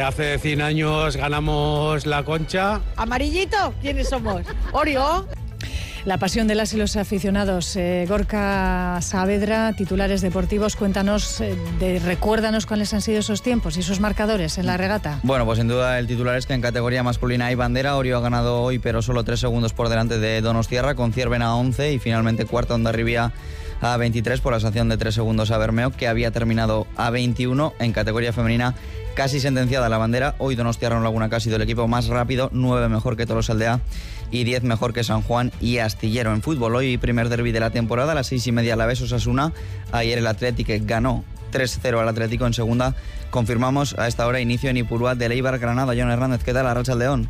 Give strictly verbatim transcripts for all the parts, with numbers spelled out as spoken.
Hace cien años ganamos la Concha. ¿Amarillito? ¿Quiénes somos? ¿Orio? La pasión de las y los aficionados. Eh, Gorka Saavedra, titulares deportivos, cuéntanos, eh, de, recuérdanos cuáles han sido esos tiempos y esos marcadores en la regata. Bueno, pues sin duda el titular es que en categoría masculina hay bandera. Orio ha ganado hoy, pero solo tres segundos por delante de Donostiarra, con Cierven a once y finalmente cuarta Hondarribia a veintitrés por la sanción de tres segundos a Bermeo, que había terminado a veintiuno. En categoría femenina casi sentenciada la bandera. Hoy Donostiarra Laguna ha sido el equipo más rápido, nueve mejor que Tolosaldea y diez mejor que San Juan y Astillero. En fútbol, hoy primer derbi de la temporada, a las seis y media Alavés Osasuna. Ayer el Atlético ganó tres cero al Atlético en segunda. Confirmamos a esta hora inicio en Ipurúa del Eibar Granada. John Hernández, ¿qué tal? Arratsaldeon.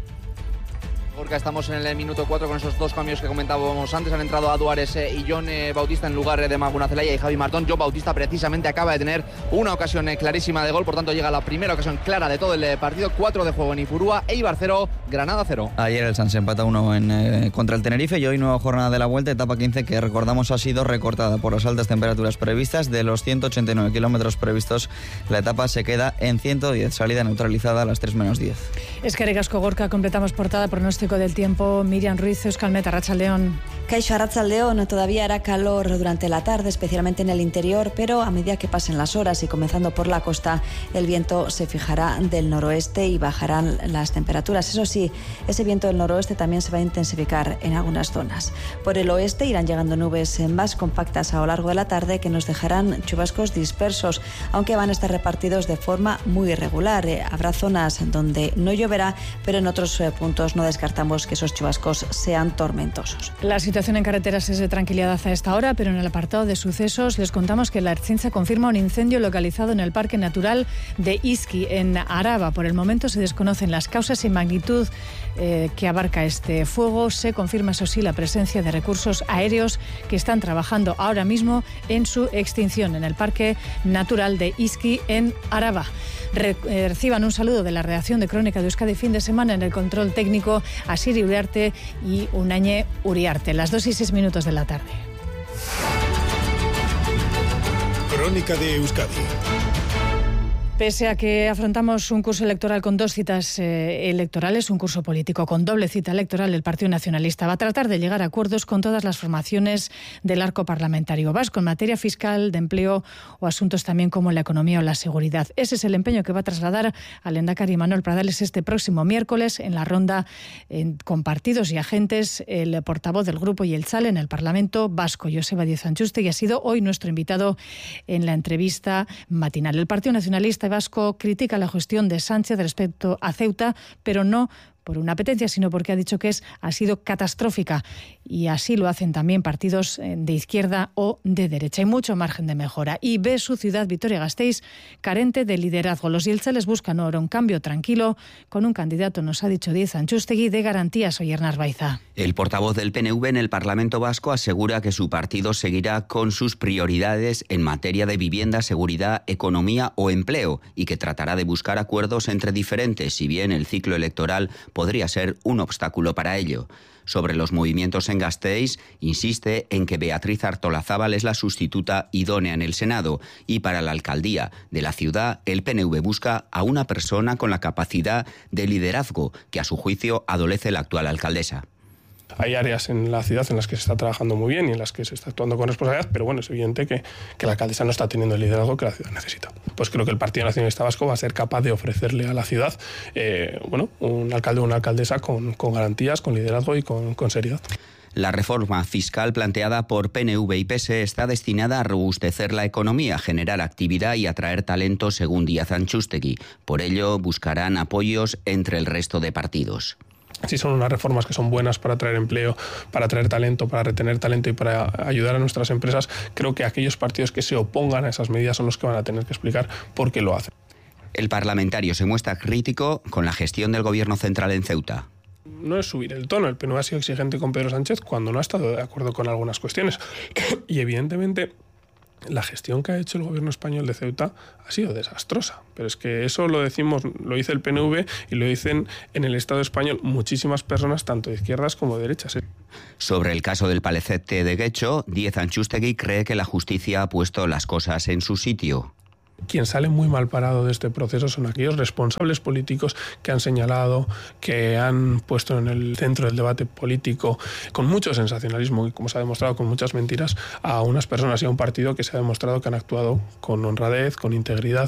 Porque estamos en el minuto cuatro con esos dos cambios que comentábamos antes. Han entrado a Duárez y John eh, Bautista en lugar de Maguna Celaya y Javi Martón. John Bautista precisamente acaba de tener una ocasión eh, clarísima de gol, por tanto llega la primera ocasión clara de todo el eh, partido. cuatro de juego en Ipurúa, Eibar cero, Granada cero. Ayer el Sanse empata uno en, eh, contra el Tenerife y hoy nueva jornada de la vuelta, etapa quince, que recordamos ha sido recortada por las altas temperaturas previstas. De los ciento ochenta y nueve kilómetros previstos, la etapa se queda en ciento diez, salida neutralizada a las tres menos diez. Eskerrik asko, Gorka. Completamos portada, pronóstico del tiempo. Miriam Ruiz, Euskalmet, arratsaldeon. Caixo, arratsaldeon. Todavía hará calor durante la tarde, especialmente en el interior, pero a medida que pasen las horas y comenzando por la costa, el viento se fijará del noroeste y bajarán las temperaturas. Eso sí, ese viento del noroeste también se va a intensificar en algunas zonas. Por el oeste irán llegando nubes más compactas a lo largo de la tarde que nos dejarán chubascos dispersos, aunque van a estar repartidos de forma muy irregular. Eh, habrá zonas donde no lloverá, pero en otros eh, puntos no descartamos que esos chubascos sean tormentosos. La situación en carreteras es de tranquilidad a esta hora, pero en el apartado de sucesos les contamos que la Ertzaintza confirma un incendio localizado en el Parque Natural de Izki, en Araba. Por el momento se desconocen las causas y magnitud eh, que abarca este fuego. Se confirma, eso sí, la presencia de recursos aéreos que están trabajando ahora mismo en su extinción en el Parque Natural de Izki, en Araba. Re- eh, reciban un saludo de la redacción de Crónica de Euskadi fin de semana. En el control técnico, Asiri Uriarte y Unañe Uriarte. Las dos y seis minutos de la tarde. Crónica de Euskadi. Pese a que afrontamos un curso electoral con dos citas eh, electorales, un curso político con doble cita electoral, el Partido Nacionalista va a tratar de llegar a acuerdos con todas las formaciones del arco parlamentario vasco en materia fiscal, de empleo o asuntos también como la economía o la seguridad. Ese es el empeño que va a trasladar al lehendakari Manuel Pradales este próximo miércoles en la ronda eh, con partidos y agentes, el portavoz del Grupo Jeltzale en el Parlamento Vasco, Joseba Díez Antxustegi, ha sido hoy nuestro invitado en la entrevista matinal. El Partido Nacionalista Vasco critica la gestión de Sánchez respecto a Ceuta, pero no por una apetencia, sino porque ha dicho que es, ha sido catastrófica, y así lo hacen también partidos de izquierda o de derecha. Hay mucho margen de mejora y ve su ciudad, Vitoria-Gasteiz, carente de liderazgo. Los jeltzales buscan ahora un cambio tranquilo con un candidato, nos ha dicho Díez Antxustegi, de garantías. Oyer Narváiza. El portavoz del P N V en el Parlamento Vasco asegura que su partido seguirá con sus prioridades en materia de vivienda, seguridad, economía o empleo, y que tratará de buscar acuerdos entre diferentes, si bien el ciclo electoral podría ser un obstáculo para ello. Sobre los movimientos en Gasteiz, insiste en que Beatriz Artolazábal es la sustituta idónea en el Senado, y para la alcaldía de la ciudad, el P N V busca a una persona con la capacidad de liderazgo que a su juicio adolece la actual alcaldesa. Hay áreas en la ciudad en las que se está trabajando muy bien y en las que se está actuando con responsabilidad, pero bueno, es evidente que, que la alcaldesa no está teniendo el liderazgo que la ciudad necesita. Pues creo que el Partido Nacionalista Vasco va a ser capaz de ofrecerle a la ciudad eh, bueno, un alcalde o una alcaldesa con, con garantías, con liderazgo y con, con seriedad. La reforma fiscal planteada por P N V y P S E está destinada a robustecer la economía, generar actividad y atraer talento, según Díez Antxustegi. Por ello, buscarán apoyos entre el resto de partidos. Si son unas reformas que son buenas para atraer empleo, para atraer talento, para retener talento y para ayudar a nuestras empresas, creo que aquellos partidos que se opongan a esas medidas son los que van a tener que explicar por qué lo hacen. El parlamentario se muestra crítico con la gestión del Gobierno central en Ceuta. No es subir el tono, el P N V ha sido exigente con Pedro Sánchez cuando no ha estado de acuerdo con algunas cuestiones. Y evidentemente la gestión que ha hecho el gobierno español de Ceuta ha sido desastrosa. Pero es que eso lo decimos, lo dice el P N V y lo dicen en el Estado español muchísimas personas, tanto de izquierdas como de derechas. Sobre el caso del palacete de Getxo, Díez Antxustegi cree que la justicia ha puesto las cosas en su sitio. Quien sale muy mal parado de este proceso son aquellos responsables políticos que han señalado, que han puesto en el centro del debate político, con mucho sensacionalismo y, como se ha demostrado, con muchas mentiras, a unas personas y a un partido que se ha demostrado que han actuado con honradez, con integridad.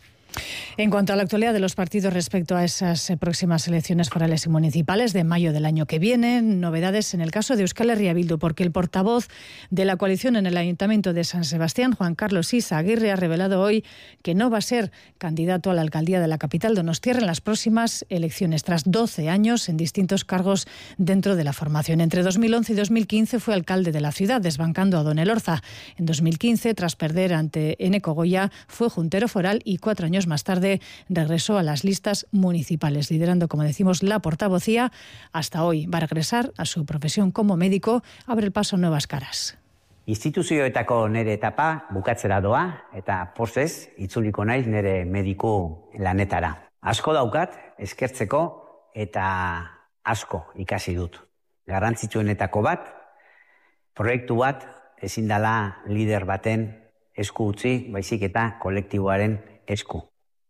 En cuanto a la actualidad de los partidos respecto a esas próximas elecciones forales y municipales de mayo del año que viene, novedades en el caso de Euskal Herria Bildu, porque el portavoz de la coalición en el Ayuntamiento de San Sebastián, Juan Carlos Izaguirre, ha revelado hoy que no va a ser candidato a la alcaldía de la capital donostiarra en las próximas elecciones, tras doce años en distintos cargos dentro de la formación. Entre dos mil once y dos mil quince fue alcalde de la ciudad, desbancando a Don Elorza. En dos mil quince, tras perder ante Eneko Goya, fue juntero foral y cuatro años más tarde regresó a las listas municipales, liderando, como decimos, la portavocía. Hasta hoy va a regresar a su profesión como médico, abre el paso a nuevas caras. Instituzioetako nere etapa bukatzera doa eta pozez itzuliko naiz nere mediku lanetara. Asko daukat eskertzeko eta asko ikasi dut. Garrantzitsuenetako bat, proiektu bat ezin dela lider baten esku utzi, baizik eta kolektiboaren esku.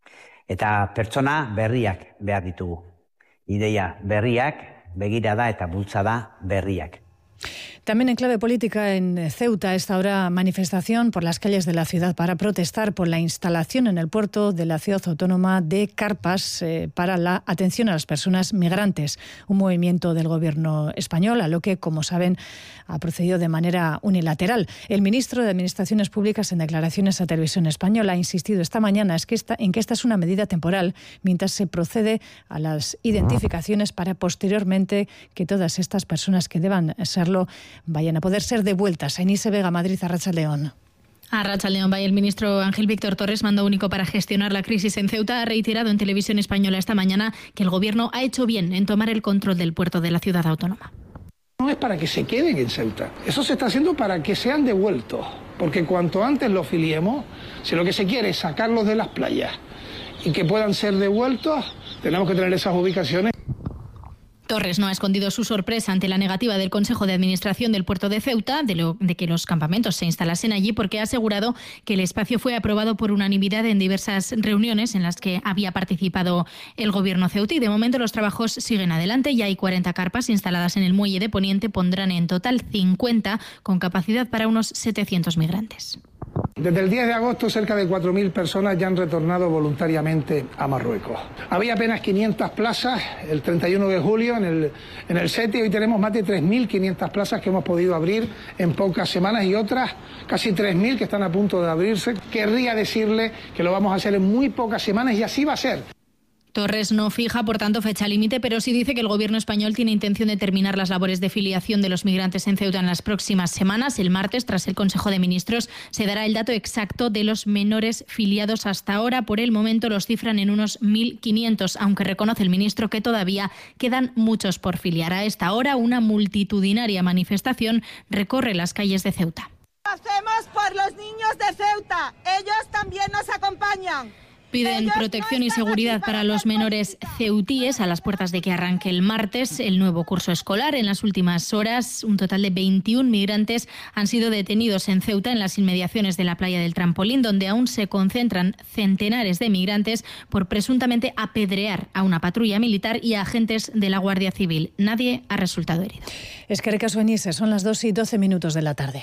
Eta pertsona berriak behar ditugu. Ideia berriak, begirada eta bultzada berriak. También en clave política en Ceuta, esta hora manifestación por las calles de la ciudad para protestar por la instalación en el puerto de la ciudad autónoma de carpas eh, para la atención a las personas migrantes. Un movimiento del gobierno español a lo que, como saben, ha procedido de manera unilateral. El ministro de Administraciones Públicas, en declaraciones a Televisión Española, ha insistido esta mañana es que esta, en que esta es una medida temporal mientras se procede a las identificaciones para posteriormente que todas estas personas que deban serlo vayan a poder ser devueltas. A Inise Vega, Madrid, Arratsaldeon. Arratsaldeon, el ministro Ángel Víctor Torres, mando único para gestionar la crisis en Ceuta, ha reiterado en Televisión Española esta mañana que el gobierno ha hecho bien en tomar el control del puerto de la ciudad autónoma. No es para que se queden en Ceuta, eso se está haciendo para que sean devueltos, porque cuanto antes los filiemos, si lo que se quiere es sacarlos de las playas y que puedan ser devueltos, tenemos que tener esas ubicaciones. Torres no ha escondido su sorpresa ante la negativa del Consejo de Administración del puerto de Ceuta de, lo, de que los campamentos se instalasen allí, porque ha asegurado que el espacio fue aprobado por unanimidad en diversas reuniones en las que había participado el gobierno ceutí. De momento los trabajos siguen adelante, ya hay cuarenta carpas instaladas en el muelle de Poniente, pondrán en total cincuenta con capacidad para unos setecientos migrantes. Desde el diez de agosto, cerca de cuatro mil personas ya han retornado voluntariamente a Marruecos. Había apenas quinientas plazas el treinta y uno de julio en el, en el SETI. Hoy tenemos más de tres mil quinientas plazas que hemos podido abrir en pocas semanas y otras casi tres mil que están a punto de abrirse. Querría decirle que lo vamos a hacer en muy pocas semanas y así va a ser. Torres no fija, por tanto, fecha límite, pero sí dice que el gobierno español tiene intención de terminar las labores de filiación de los migrantes en Ceuta en las próximas semanas. El martes, tras el Consejo de Ministros, se dará el dato exacto de los menores filiados hasta ahora. Por el momento los cifran en unos mil quinientos, aunque reconoce el ministro que todavía quedan muchos por filiar. A esta hora, una multitudinaria manifestación recorre las calles de Ceuta. Lo hacemos por los niños de Ceuta. Ellos también nos acompañan. Piden protección y seguridad para los menores ceutíes a las puertas de que arranque el martes el nuevo curso escolar. En las últimas horas, un total de veintiún migrantes han sido detenidos en Ceuta, en las inmediaciones de la playa del Trampolín, donde aún se concentran centenares de migrantes por presuntamente apedrear a una patrulla militar y a agentes de la Guardia Civil. Nadie ha resultado herido. Es que recasó Inise, son las dos y doce minutos de la tarde.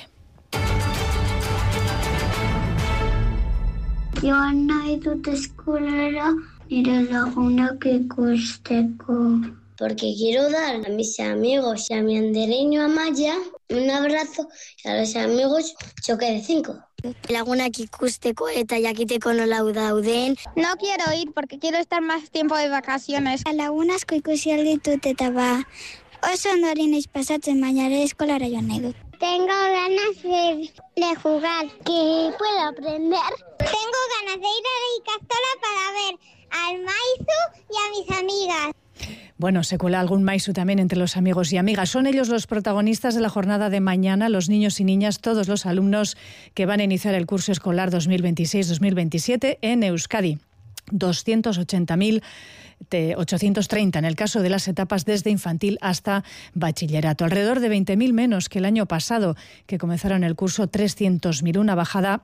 Joan nahi dut eskolara nire lagunak ikusteko. Porque quiero dar a mis amigos y a mi andereño Amaya un abrazo y a los amigos choque de cinco. Lagunak ikusteko eta jakiteko nola dauden. No quiero ir porque quiero estar más tiempo de vacaciones. Lagun asko ikusi alditut eta ba oso ondoren naiz pasatzen, baina ere eskolara joan nahi dut. Tengo ganas de, de jugar, que puedo aprender. Tengo ganas de ir a la Icastola para ver al Maizu y a mis amigas. Bueno, se cuela algún Maizu también entre los amigos y amigas. Son ellos los protagonistas de la jornada de mañana, los niños y niñas, todos los alumnos que van a iniciar el curso escolar dos mil veintiséis dos mil veintisiete en Euskadi. doscientos ochenta mil ochocientos treinta en el caso de las etapas desde infantil hasta bachillerato. Alrededor de veinte mil menos que el año pasado, que comenzaron el curso trescientos mil, una bajada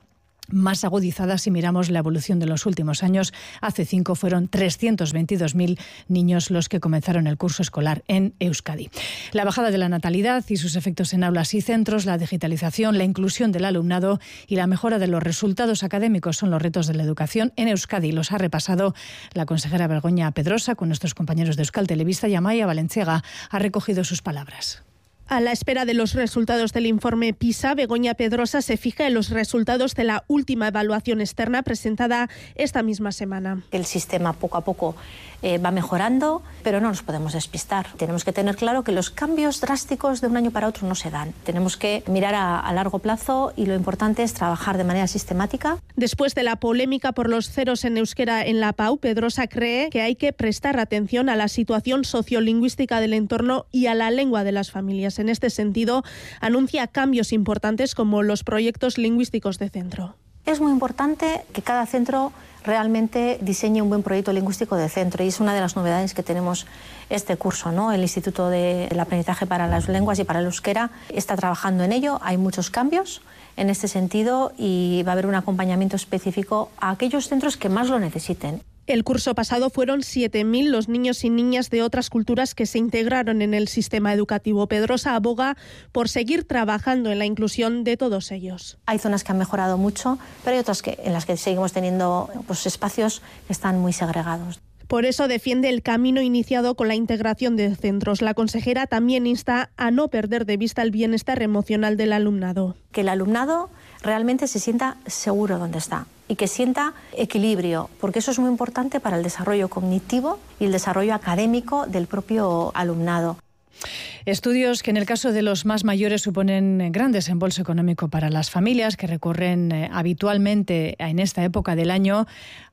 más agudizada si miramos la evolución de los últimos años. Hace cinco fueron trescientos veintidós mil niños los que comenzaron el curso escolar en Euskadi. La bajada de la natalidad y sus efectos en aulas y centros, la digitalización, la inclusión del alumnado y la mejora de los resultados académicos son los retos de la educación en Euskadi. Los ha repasado la consejera Begoña Pedrosa con nuestros compañeros de Euskal Telebista, y Amaia Valenciaga ha recogido sus palabras. A la espera de los resultados del informe PISA, Begoña Pedrosa se fija en los resultados de la última evaluación externa presentada esta misma semana. El sistema poco a poco eh, va mejorando, pero no nos podemos despistar. Tenemos que tener claro que los cambios drásticos de un año para otro no se dan. Tenemos que mirar a, a largo plazo y lo importante es trabajar de manera sistemática. Después de la polémica por los ceros en euskera en la PAU, Pedrosa cree que hay que prestar atención a la situación sociolingüística del entorno y a la lengua de las familias. En este sentido, anuncia cambios importantes como los proyectos lingüísticos de centro. Es muy importante que cada centro realmente diseñe un buen proyecto lingüístico de centro, y es una de las novedades que tenemos este curso, ¿no? El Instituto del Aprendizaje para las Lenguas y para el Euskera está trabajando en ello. Hay muchos cambios en este sentido y va a haber un acompañamiento específico a aquellos centros que más lo necesiten. El curso pasado fueron siete mil los niños y niñas de otras culturas que se integraron en el sistema educativo. Pedrosa aboga por seguir trabajando en la inclusión de todos ellos. Hay zonas que han mejorado mucho, pero hay otras que, en las que seguimos teniendo pues, espacios que están muy segregados. Por eso defiende el camino iniciado con la integración de centros. La consejera también insta a no perder de vista el bienestar emocional del alumnado. Que el alumnado realmente se sienta seguro donde está y que sienta equilibrio, porque eso es muy importante para el desarrollo cognitivo y el desarrollo académico del propio alumnado. Estudios que en el caso de los más mayores suponen gran desembolso económico para las familias que recurren eh, habitualmente en esta época del año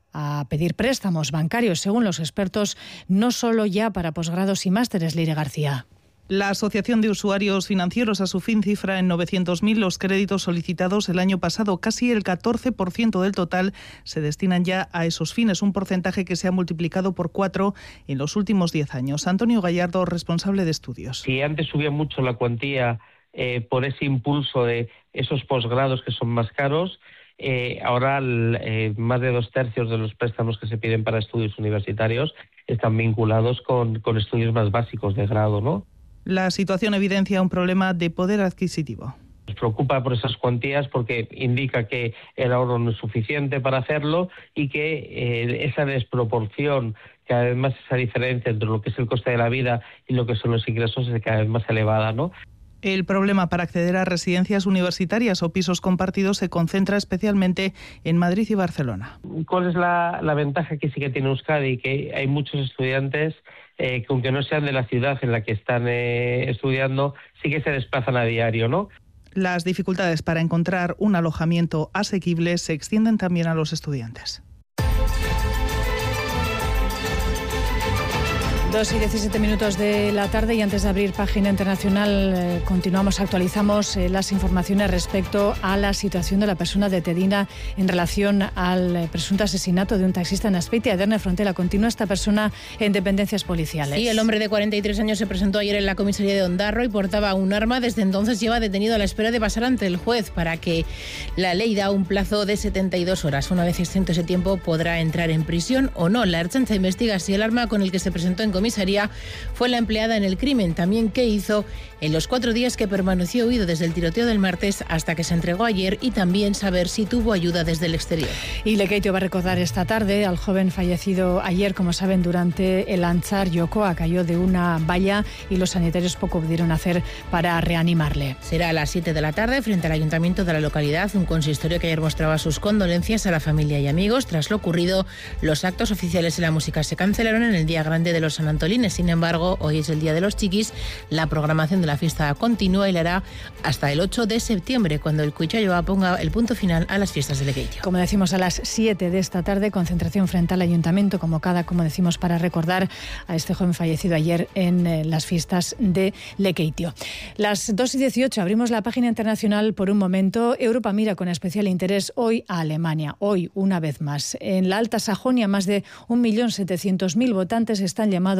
a pedir préstamos bancarios, según los expertos, no solo ya para posgrados y másteres. Leire García. La Asociación de Usuarios Financieros Asufin cifra en novecientos mil los créditos solicitados el año pasado. Casi el catorce por ciento del total se destinan ya a esos fines, un porcentaje que se ha multiplicado por cuatro en los últimos diez años. Antonio Gallardo, responsable de estudios. Si antes subía mucho la cuantía eh, por ese impulso de esos posgrados que son más caros, Eh, ahora eh, más de dos tercios de los préstamos que se piden para estudios universitarios están vinculados con, con estudios más básicos de grado, ¿no? La situación evidencia un problema de poder adquisitivo. Nos preocupa por esas cuantías porque indica que el ahorro no es suficiente para hacerlo y que eh, esa desproporción, que además esa diferencia entre lo que es el coste de la vida y lo que son los ingresos es cada vez más elevada, ¿no? El problema para acceder a residencias universitarias o pisos compartidos se concentra especialmente en Madrid y Barcelona. ¿Cuál es la, la ventaja que sí que tiene Euskadi? Que hay muchos estudiantes eh, que aunque no sean de la ciudad en la que están eh, estudiando, sí que se desplazan a diario, ¿no? Las dificultades para encontrar un alojamiento asequible se extienden también a los estudiantes. Dos y diecisiete minutos de la tarde, y antes de abrir página internacional eh, continuamos, actualizamos eh, las informaciones respecto a la situación de la persona detenida en relación al eh, presunto asesinato de un taxista en Azpeitia. Edurne Frontera, continúa esta persona en dependencias policiales. Sí, el hombre de cuarenta y tres años se presentó ayer en la comisaría de Ondarro y portaba un arma. Desde entonces lleva detenido a la espera de pasar ante el juez, para que la ley da un plazo de setenta y dos horas. Una vez extinto ese tiempo podrá entrar en prisión o no. La Ertzaintza investiga si el arma con el que se presentó en comisaría fue la empleada en el crimen, también qué hizo en los cuatro días que permaneció huido desde el tiroteo del martes hasta que se entregó ayer, y también saber si tuvo ayuda desde el exterior. Y Lekeitio va a recordar esta tarde al joven fallecido ayer, como saben, durante el Antzar Yokoa. Cayó de una valla y los sanitarios poco pudieron hacer para reanimarle. Será a las siete de la tarde frente al ayuntamiento de la localidad, un consistorio que ayer mostraba sus condolencias a la familia y amigos. Tras lo ocurrido, los actos oficiales y la música se cancelaron en el día grande de los San Antolines. Sin embargo, hoy es el Día de los Chiquis. La programación de la fiesta continúa y la hará hasta el ocho de septiembre, cuando el Cuichayoa ponga el punto final a las fiestas de Lekeitio. Como decimos, a las siete de esta tarde, concentración frente al ayuntamiento, convocada, como decimos, para recordar a este joven fallecido ayer en eh, las fiestas de Lekeitio. Las dos y dieciocho, abrimos la página internacional por un momento. Europa mira con especial interés hoy a Alemania. Hoy, una vez más, en la Alta Sajonia, más de un millón setecientos mil votantes están llamados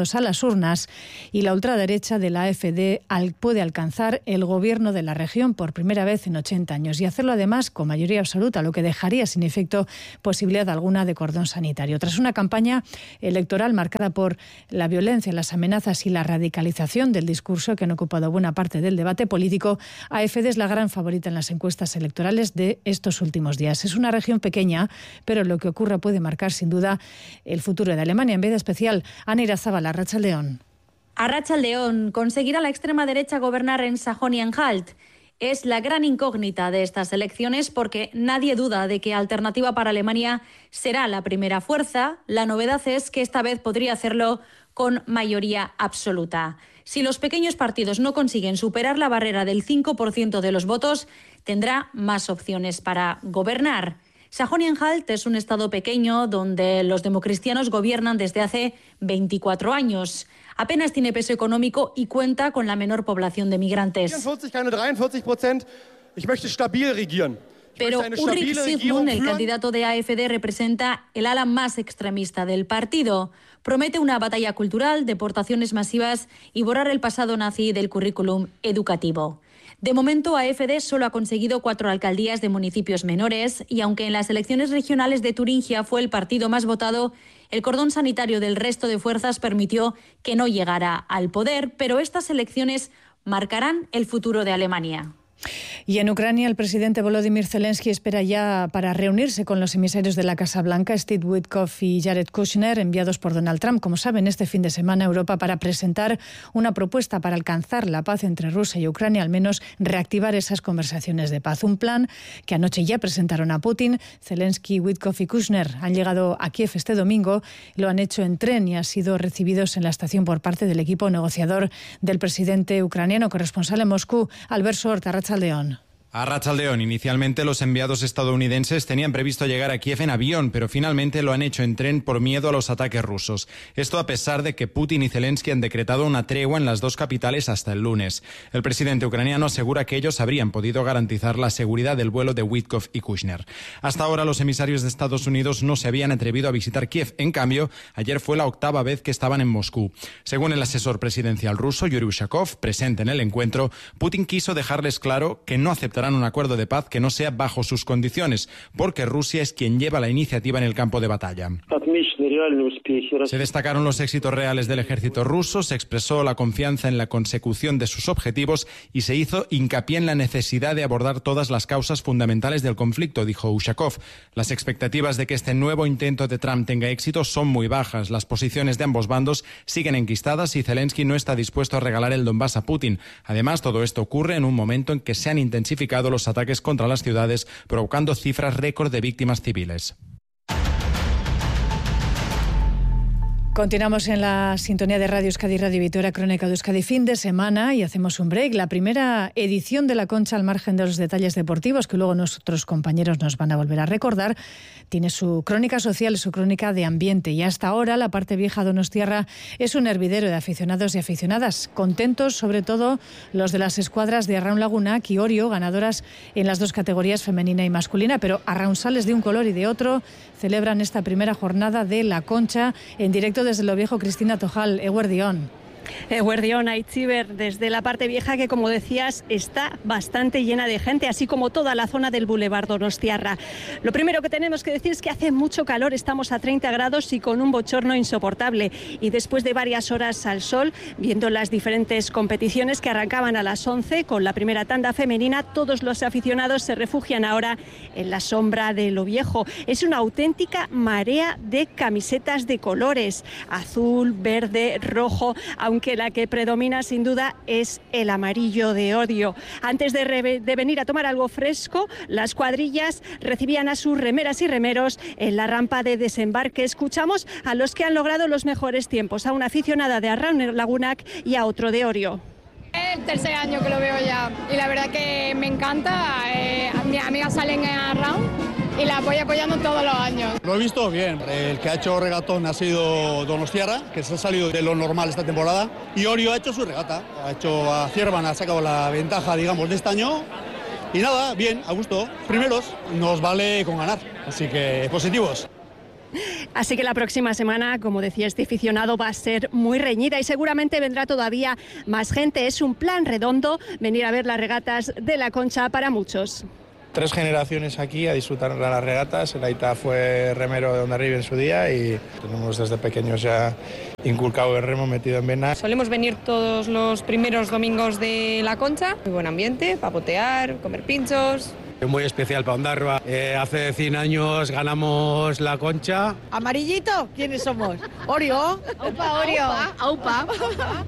llamados a las urnas, y la ultraderecha de la A F D puede alcanzar el gobierno de la región por primera vez en ochenta años y hacerlo además con mayoría absoluta, lo que dejaría sin efecto posibilidad alguna de cordón sanitario. Tras una campaña electoral marcada por la violencia, las amenazas y la radicalización del discurso que han ocupado buena parte del debate político, A F D es la gran favorita en las encuestas electorales de estos últimos días. Es una región pequeña, pero lo que ocurra puede marcar sin duda el futuro de Alemania. En vez de especial, Ana Irazábal, Arratsaldeon. Arratsaldeon, ¿conseguirá la extrema derecha gobernar en Sajonia-Anhalt? Es la gran incógnita de estas elecciones porque nadie duda de que Alternativa para Alemania será la primera fuerza. La novedad es que esta vez podría hacerlo con mayoría absoluta. Si los pequeños partidos no consiguen superar la barrera del cinco por ciento de los votos, tendrá más opciones para gobernar. Sajonia-Anhalt es un estado pequeño donde los democristianos gobiernan desde hace veinticuatro años. Apenas tiene peso económico y cuenta con la menor población de migrantes. Pero Ulrich Zygmunt, el candidato de A F D, representa el ala más extremista del partido. Promete una batalla cultural, deportaciones masivas y borrar el pasado nazi del currículum educativo. De momento, A F D solo ha conseguido cuatro alcaldías de municipios menores y aunque en las elecciones regionales de Turingia fue el partido más votado, el cordón sanitario del resto de fuerzas permitió que no llegara al poder, pero estas elecciones marcarán el futuro de Alemania. Y en Ucrania, el presidente Volodymyr Zelensky espera ya para reunirse con los emisarios de la Casa Blanca, Steve Witkoff y Jared Kushner, enviados por Donald Trump, como saben, este fin de semana a Europa para presentar una propuesta para alcanzar la paz entre Rusia y Ucrania, al menos reactivar esas conversaciones de paz. Un plan que anoche ya presentaron a Putin. Zelensky, Witkoff y Kushner han llegado a Kiev este domingo, lo han hecho en tren y han sido recibidos en la estación por parte del equipo negociador del presidente ucraniano. Corresponsal en Moscú, Albert Sort, Arratsaldeon. A Arratsaldeon, inicialmente los enviados estadounidenses tenían previsto llegar a Kiev en avión, pero finalmente lo han hecho en tren por miedo a los ataques rusos. Esto a pesar de que Putin y Zelensky han decretado una tregua en las dos capitales hasta el lunes. El presidente ucraniano asegura que ellos habrían podido garantizar la seguridad del vuelo de Witkoff y Kushner. Hasta ahora los emisarios de Estados Unidos no se habían atrevido a visitar Kiev. En cambio, ayer fue la octava vez que estaban en Moscú. Según el asesor presidencial ruso, Yuri Ushakov, presente en el encuentro, Putin quiso dejarles claro que no aceptará un acuerdo de paz que no sea bajo sus condiciones, porque Rusia es quien lleva la iniciativa en el campo de batalla. Se destacaron los éxitos reales del ejército ruso, se expresó la confianza en la consecución de sus objetivos y se hizo hincapié en la necesidad de abordar todas las causas fundamentales del conflicto, dijo Ushakov. Las expectativas de que este nuevo intento de Trump tenga éxito son muy bajas. Las posiciones de ambos bandos siguen enquistadas y Zelensky no está dispuesto a regalar el Donbass a Putin. Además, todo esto ocurre en un momento en que se han intensificado los ataques contra las ciudades, provocando cifras récord de víctimas civiles. Continuamos en la sintonía de Radio Euskadi, Radio Vitoria, Crónica de Euskadi, fin de semana, y hacemos un break. La primera edición de La Concha, al margen de los detalles deportivos, que luego nuestros compañeros nos van a volver a recordar, tiene su crónica social, su crónica de ambiente. Y hasta ahora la parte vieja donostiarra es un hervidero de aficionados y aficionadas. Contentos, sobre todo, los de las escuadras de Arraun Lagunak y Orio, ganadoras en las dos categorías, femenina y masculina. Pero arraunsales de un color y de otro celebran esta primera jornada de La Concha en directo desde Lo Viejo. Cristina Tojal, Eguerdión. Eguerdión, Aitziber, desde la parte vieja que, como decías, está bastante llena de gente, así como toda la zona del Boulevard Donostiarra. Lo primero que tenemos que decir es que hace mucho calor, estamos a treinta grados y con un bochorno insoportable. Y después de varias horas al sol, viendo las diferentes competiciones que arrancaban a las once con la primera tanda femenina, todos los aficionados se refugian ahora en la sombra de Lo Viejo. Es una auténtica marea de camisetas de colores, azul, verde, rojo, aunque la que predomina sin duda es el amarillo de Orio. Antes de, re- de venir a tomar algo fresco, las cuadrillas recibían a sus remeras y remeros en la rampa de desembarque. Escuchamos a los que han logrado los mejores tiempos, a una aficionada de Arraun Lagunak y a otro de Orio. El tercer año que lo veo ya y la verdad que me encanta. Eh, mis amigas salen en Arraun y la voy apoyando todos los años. Lo he visto bien. El que ha hecho regatón ha sido Donostiarra, que se ha salido de lo normal esta temporada. Y Orio ha hecho su regata. Ha hecho a Ciervan, ha sacado la ventaja, digamos, de este año. Y nada, bien, a gusto. Primeros, nos vale con ganar. Así que positivos. Así que la próxima semana, como decía este aficionado, va a ser muy reñida y seguramente vendrá todavía más gente. Es un plan redondo venir a ver las regatas de la Concha para muchos. Tres generaciones aquí a disfrutar de las regatas. El Aita fue remero de Hondarribia en su día y tenemos desde pequeños ya inculcado el remo metido en vena. Solemos venir todos los primeros domingos de la Concha. Muy buen ambiente, papotear, comer pinchos. Muy especial para Ondarroa. Eh, hace cien años ganamos la Concha. ¿Amarillito? ¿Quiénes somos? ¿Orio? Aupa, Orio. Aupa. Aupa.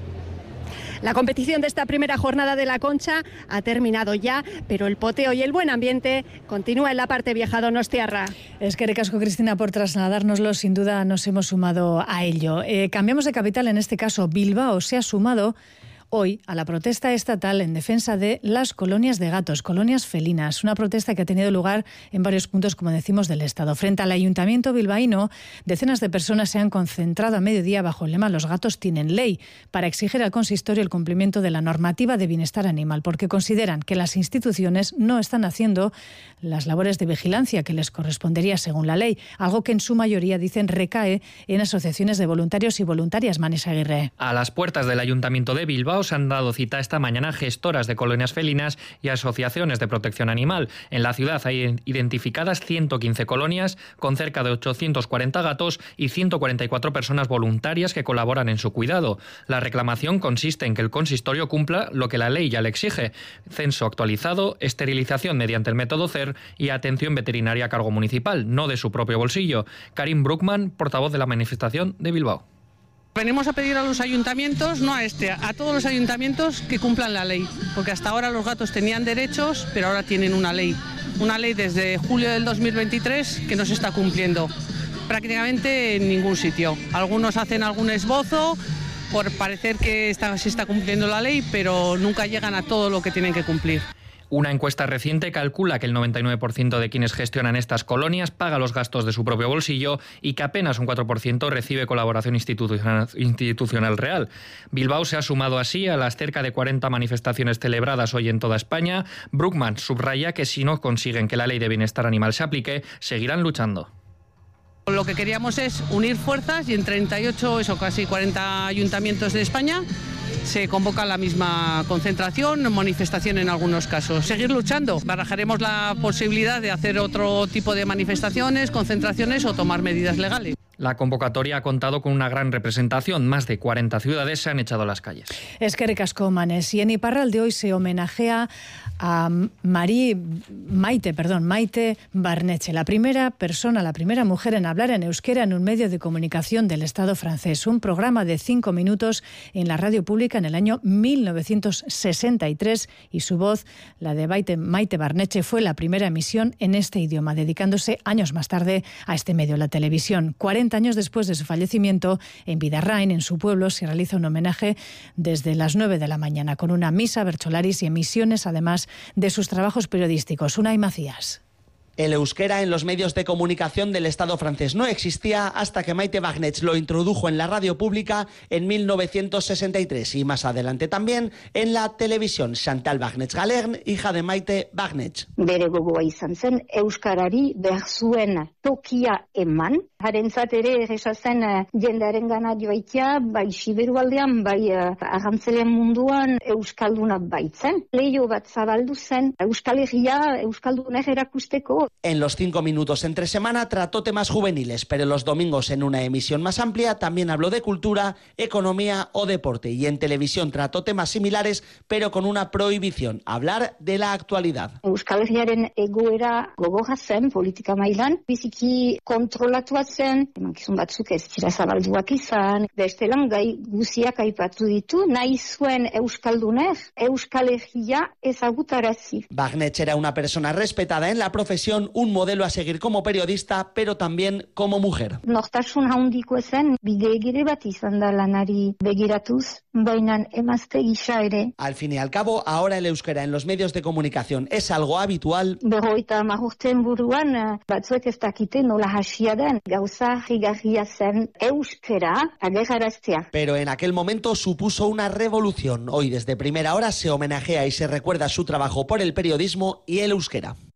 La competición de esta primera jornada de la Concha ha terminado ya, pero el poteo y el buen ambiente continúa en la parte vieja donostiarra. Es que recasco, Cristina, por trasladárnoslo. Sin duda nos hemos sumado a ello. Eh, cambiamos de capital, en este caso Bilbao se ha sumado hoy a la protesta estatal en defensa de las colonias de gatos, colonias felinas. Una protesta que ha tenido lugar en varios puntos, como decimos, del Estado. Frente al ayuntamiento bilbaíno, decenas de personas se han concentrado a mediodía bajo el lema «Los gatos tienen ley», para exigir al consistorio el cumplimiento de la normativa de bienestar animal, porque consideran que las instituciones no están haciendo las labores de vigilancia que les correspondería según la ley, algo que en su mayoría, dicen, recae en asociaciones de voluntarios y voluntarias. Manis Aguirre. A las puertas del Ayuntamiento de Bilbao se han dado cita esta mañana gestoras de colonias felinas y asociaciones de protección animal. En la ciudad hay identificadas ciento quince colonias con cerca de ochocientos cuarenta gatos y ciento cuarenta y cuatro personas voluntarias que colaboran en su cuidado. La reclamación consiste en que el consistorio cumpla lo que la ley ya le exige: censo actualizado, esterilización mediante el método C E R y atención veterinaria a cargo municipal, no de su propio bolsillo. Karim Bruckmann, portavoz de la manifestación de Bilbao. Venimos a pedir a los ayuntamientos, no a este, a todos los ayuntamientos que cumplan la ley, porque hasta ahora los gatos tenían derechos, pero ahora tienen una ley. Una ley desde julio del dos mil veintitrés que no se está cumpliendo prácticamente en ningún sitio. Algunos hacen algún esbozo por parecer que está, se está cumpliendo la ley, pero nunca llegan a todo lo que tienen que cumplir. Una encuesta reciente calcula que el noventa y nueve por ciento de quienes gestionan estas colonias paga los gastos de su propio bolsillo y que apenas un cuatro por ciento recibe colaboración institucional, institucional real. Bilbao se ha sumado así a las cerca de cuarenta manifestaciones celebradas hoy en toda España. Bruckmann subraya que si no consiguen que la ley de bienestar animal se aplique, seguirán luchando. Lo que queríamos es unir fuerzas y en treinta y ocho, eso casi cuarenta ayuntamientos de España se convoca la misma concentración, manifestación en algunos casos. Seguir luchando. Barajaremos la posibilidad de hacer otro tipo de manifestaciones, concentraciones o tomar medidas legales. La convocatoria ha contado con una gran representación. Más de cuarenta ciudades se han echado a las calles. Es que recasco, Manes. Y en Iparralde hoy se homenajea a Marie, Maite, perdón, Maite Barneche, la primera persona, la primera mujer en hablar en euskera en un medio de comunicación del Estado francés. Un programa de cinco minutos en la radio pública en el año mil novecientos sesenta y tres y su voz, la de Maite, Maite Barneche, fue la primera emisión en este idioma, dedicándose años más tarde a este medio, la televisión. cuarenta años después de su fallecimiento, en Bidarrain, en su pueblo, se realiza un homenaje desde las nueve de la mañana, con una misa Bercholaris y emisiones, además de sus trabajos periodísticos. Unai Macías. El euskera en los medios de comunicación del Estado francés no existía hasta que Maite Barneche lo introdujo en la radio pública en mil novecientos sesenta y tres y más adelante también en la televisión. Chantal Barneche-Galern, hija de Maite Barneche. Bere gogoa izan zen euskarari behar zuen tokia eman. Harentzat ere erresa zen jendearen gana joaitia, bai Siberu aldean, bai arrantzelen munduan euskalduna baitzen. Leio bat zabaldu zen Euskal Herria euskaldunek erakusteko. En los cinco minutos entre semana trató temas juveniles, pero los domingos en una emisión más amplia también habló de cultura, economía o deporte. Y en televisión trató temas similares, pero con una prohibición: hablar de la actualidad. Euskal Herriaren egoera gogorra zen politika mailan, biziki kontrolatua zen, emankizun batzuk ez dira zabalduak izan, bestelan gai guziak aipatu ditu, nahi zuen euskalduner, Euskal Herria ezagutarazi. Barneche era una persona respetada en la profesión, un modelo a seguir como periodista, pero también como mujer. Nortasun handiko zen, bide egire bat izan da lanari begiratuz, bainan emazte gisa ere. Al fin y al cabo, ahora el euskera en los medios de comunicación es algo habitual. Berroita marurten buruan, batzuek ez dakite nola hasia den, gauza higarria zen euskera agerraraztea. Pero en aquel momento supuso una revolución. Hoy desde primera hora se homenajea y se recuerda su trabajo por el periodismo y el euskera.